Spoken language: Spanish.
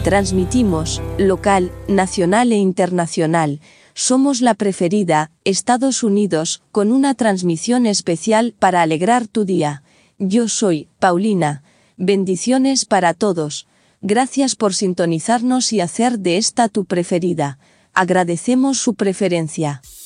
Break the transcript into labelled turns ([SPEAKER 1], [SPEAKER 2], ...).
[SPEAKER 1] Transmitimos, local, nacional e internacional. Somos la preferida, Estados Unidos, con una transmisión especial para alegrar tu día. Yo soy Paulina. Bendiciones para todos. Gracias por sintonizarnos y hacer de esta tu preferida. Agradecemos su preferencia.